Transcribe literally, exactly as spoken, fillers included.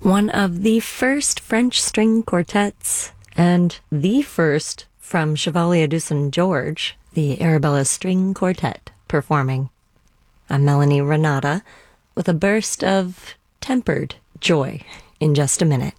one of the first French string quartets, and the first from Chevalier de Saint George, the Arabella String Quartet, performing. I'm Melanie Renata with a burst of tempered joy in just a minute.